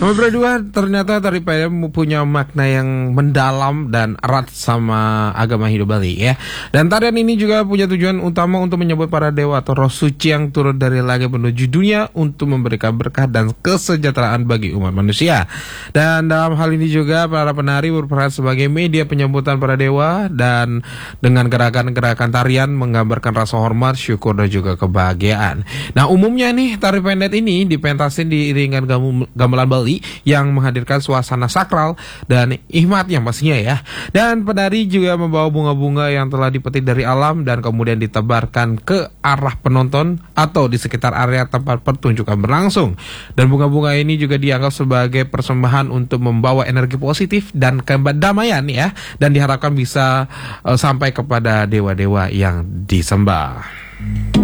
Nomor berdua, ternyata tari pendek punya makna yang mendalam dan erat sama agama Hindu Bali ya. Dan tarian ini juga punya tujuan utama untuk menyebut para dewa atau roh suci yang turun dari langit menuju dunia untuk memberikan berkah dan kesejahteraan bagi umat manusia. Dan dalam hal ini juga para penari berperan sebagai media penyambutan para dewa, dan dengan gerakan-gerakan tarian menggambarkan rasa hormat, syukur dan juga kebahagiaan. Nah, umumnya nih tari pendek ini dipentasin diiringan gamelan Bali yang menghadirkan suasana sakral dan hikmat yang pastinya ya. Dan penari juga membawa bunga-bunga yang telah dipetik dari alam dan kemudian ditebarkan ke arah penonton atau di sekitar area tempat pertunjukan berlangsung. Dan bunga-bunga ini juga dianggap sebagai persembahan untuk membawa energi positif dan kedamaian ya, dan diharapkan bisa sampai kepada dewa-dewa yang disembah.